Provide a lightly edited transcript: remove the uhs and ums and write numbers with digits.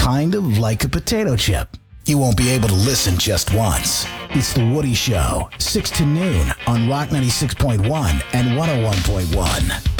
kind of like a potato chip. You won't be able to listen just once. It's The Woody Show, 6 to noon on Rock 96.1 and 101.1.